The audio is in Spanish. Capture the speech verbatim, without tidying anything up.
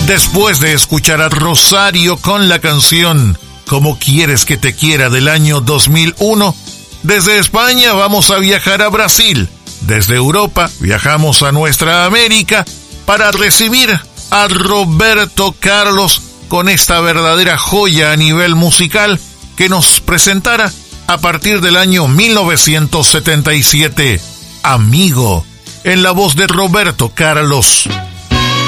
Después de escuchar a Rosario con la canción ¿Cómo quieres que te quiera? Del año dos mil uno, desde España vamos a viajar a Brasil. Desde Europa viajamos a nuestra América para recibir a Roberto Carlos con esta verdadera joya a nivel musical que nos presentara a partir del año mil novecientos setenta y siete, Amigo, en la voz de Roberto Carlos.